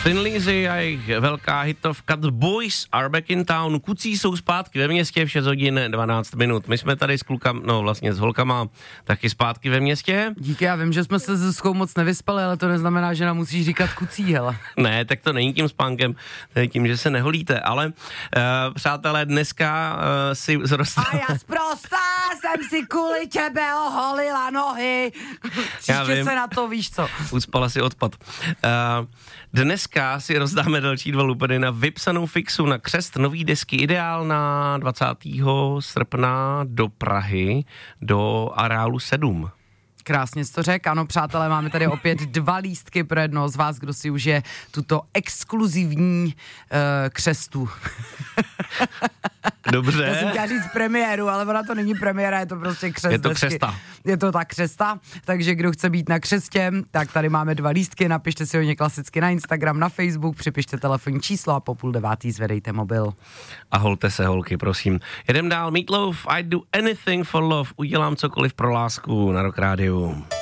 Thin Lizzy a jejich velká hitovka The Boys Are Back in Town. Kucí jsou zpátky ve městě v 6 hodin 12 minut. My jsme tady s klukama, no vlastně s holkama, taky zpátky ve městě. Díky, já vím, že jsme se s Zuzkou moc nevyspali, ale to neznamená, že nám musíš říkat kucí, hele. Ne, tak to není tím spánkem, to je tím, že se neholíte, ale přátelé, dneska si zrostla... A já zprostá jsem si kvůli tebe oholila nohy. Příště se na to, víš co. Uspala si odpad. Dneska si rozdáme další 2 lupeny na vypsanou fixu na křest nový desky Ideál na 20. srpna do Prahy, do Areálu 7. Krásně jsi to řekl, ano přátelé, máme tady opět 2 lístky pro jednoho z vás, kdo si užije tuto exkluzivní křestu. Dobře. Já jsem chtěla říct premiéru, ale ona to není premiéra, je to prostě křest. Je to křesta. Je to ta křesta, takže kdo chce být na křestě, tak tady máme 2 lístky, napište si hodně klasicky na Instagram, na Facebook, připište telefonní číslo a po 8:30 zvedejte mobil. A holte se, holky, prosím. Jedem dál, Meat Loaf, I do anything for love, udělám cokoliv pro lásku na Rock Rádiu.